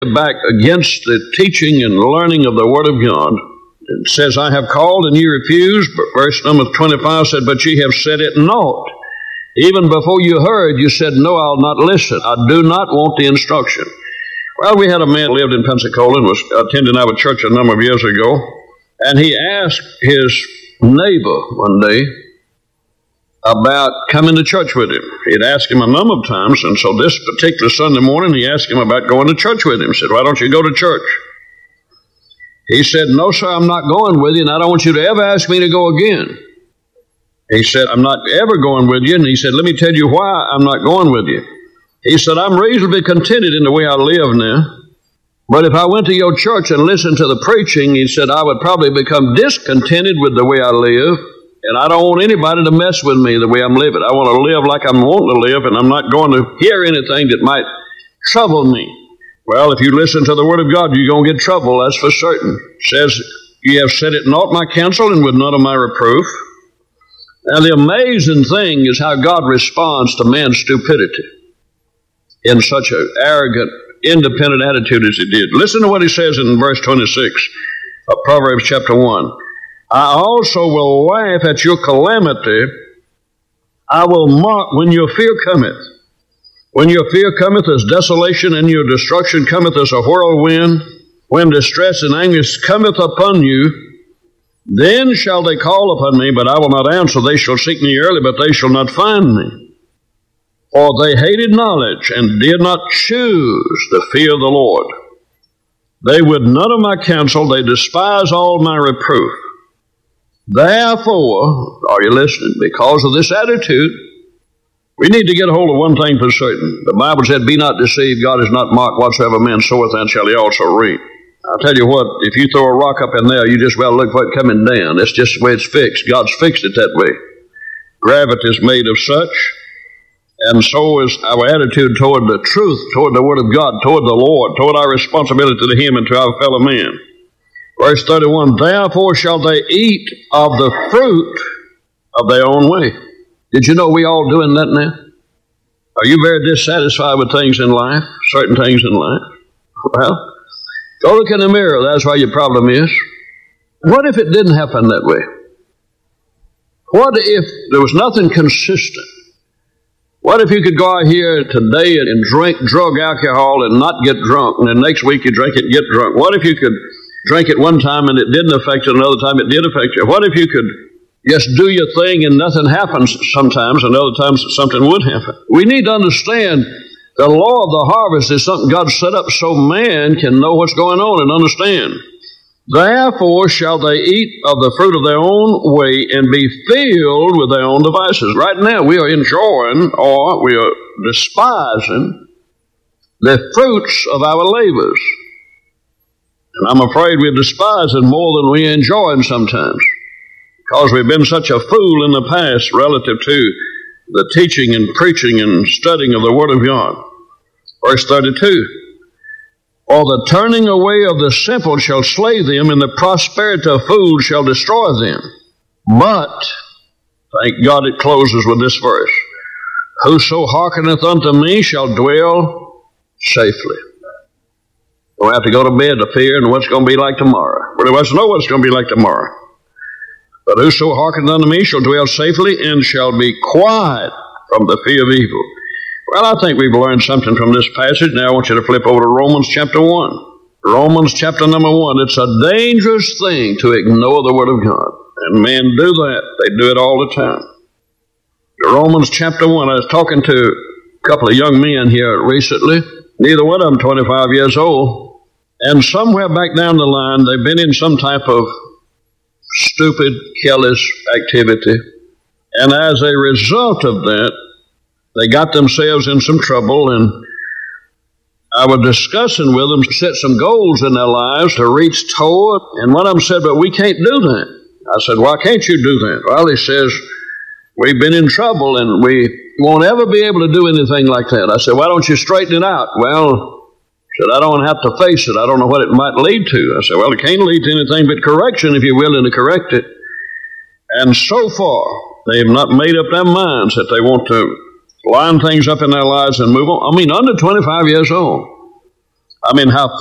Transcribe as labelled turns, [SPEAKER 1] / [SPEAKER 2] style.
[SPEAKER 1] back against the teaching and learning of the Word of God. It says, I have called and ye refused. But verse number 25 said, but ye have said it not. Even before you heard, you said, no, I'll not listen. I do not want the instruction. Well, we had a man who lived in Pensacola and was attending our church a number of years ago. And he asked his neighbor one day about coming to church with him. He'd asked him a number of times, and so this particular Sunday morning, he asked him about going to church with him. He said, why don't you go to church? He said, no, sir, I'm not going with you, and I don't want you to ever ask me to go again. He said, I'm not ever going with you, and he said, let me tell you why I'm not going with you. He said, I'm reasonably contented in the way I live now, but if I went to your church and listened to the preaching, he said, I would probably become discontented with the way I live, and I don't want anybody to mess with me the way I'm living. I want to live like I'm wanting to live, and I'm not going to hear anything that might trouble me. Well, if you listen to the Word of God, you're going to get trouble, that's for certain. It says, ye have said it not my counsel, and with none of my reproof. Now, the amazing thing is how God responds to man's stupidity in such an arrogant, independent attitude as he did. Listen to what he says in verse 26 of Proverbs chapter 1. I also will laugh at your calamity. I will mock when your fear cometh. When your fear cometh as desolation, and your destruction cometh as a whirlwind, when distress and anguish cometh upon you, then shall they call upon me, but I will not answer. They shall seek me early, but they shall not find me. For they hated knowledge, and did not choose the fear of the Lord. They would none of my counsel, they despise all my reproof. Therefore, are you listening? Because of this attitude, we need to get a hold of one thing for certain. The Bible said, be not deceived, God is not mocked. Whatsoever man soweth, that shall he also reap. I'll tell you what, if you throw a rock up in there, you just well look for it coming down. That's just the way it's fixed. God's fixed it that way. Gravity is made of such, and so is our attitude toward the truth, toward the Word of God, toward the Lord, toward our responsibility to Him and to our fellow men. Verse 31, therefore shall they eat of the fruit of their own way. Did you know we all doing that now? Are you very dissatisfied with things in life, certain things in life? Well, go look in the mirror. That's where your problem is. What if it didn't happen that way? What if there was nothing consistent? What if you could go out here today and drink drug alcohol and not get drunk, and then next week you drink it and get drunk? What if you could drink it one time and it didn't affect you, another time it did affect you? What if you could just do your thing and nothing happens sometimes, and other times something would happen? We need to understand the law of the harvest is something God set up so man can know what's going on and understand. Therefore shall they eat of the fruit of their own way and be filled with their own devices. Right now we are enjoying, or we are despising, the fruits of our labors. And I'm afraid we're despising more than we're enjoying sometimes, because we've been such a fool in the past relative to the teaching and preaching and studying of the Word of God. Verse 32, for the turning away of the simple shall slay them, and the prosperity of fools shall destroy them. But, thank God it closes with this verse, whoso hearkeneth unto me shall dwell safely. Don't have to go to bed to fear what's going to be like tomorrow. Well, let's know what's going to be like tomorrow. But whoso hearkeneth unto me shall dwell safely, and shall be quiet from the fear of evil. Well, I think we've learned something from this passage. Now I want you to flip over to Romans chapter 1. Romans chapter number 1. It's a dangerous thing to ignore the Word of God. And men do that. They do it all the time. Romans chapter 1. I was talking to a couple of young men here recently. Neither one of them 25 years old. And somewhere back down the line, they've been in some type of stupid, careless activity. And as a result of that, they got themselves in some trouble, and I was discussing with them to set some goals in their lives to reach toward, and one of them said, but we can't do that. I said, why can't you do that? Well, he says, we've been in trouble, and we won't ever be able to do anything like that. I said, why don't you straighten it out? Well, he said, I don't have to face it. I don't know what it might lead to. I said, well, it can't lead to anything but correction if you're willing to correct it. And so far, they have not made up their minds that they want to line things up in their lives and move on. I mean, under 25 years old. I mean, how